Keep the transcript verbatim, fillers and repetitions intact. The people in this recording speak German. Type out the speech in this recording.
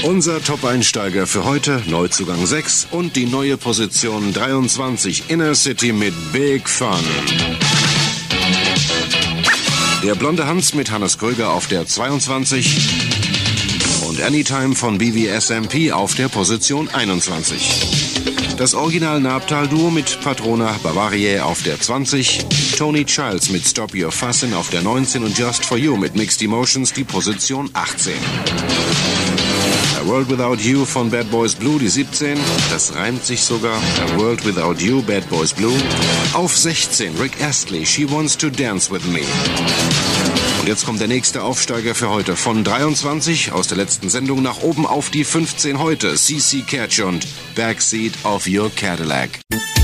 Unser Top-Einsteiger für heute, Neuzugang sechs und die neue Position dreiundzwanzig, Inner City mit Big Fun. Der blonde Hans mit Hannes Kröger auf der zweiundzwanzig und Anytime von B V S M P auf der Position einundzwanzig. Das Original Nabtal-Duo mit Patrona Bavaria auf der zwanzig, Tony Childs mit Stop Your Fussin' auf der neunzehn und Just For You mit Mixed Emotions die Position achtzehn. A World Without You von Bad Boys Blue die siebzehn, das reimt sich sogar, A World Without You, Bad Boys Blue. Auf sechzehn Rick Astley, She Wants to Dance With Me. Und jetzt kommt der nächste Aufsteiger für heute. Von dreiundzwanzig aus der letzten Sendung nach oben auf die fünfzehn heute. C C Catch und Backseat of Your Cadillac.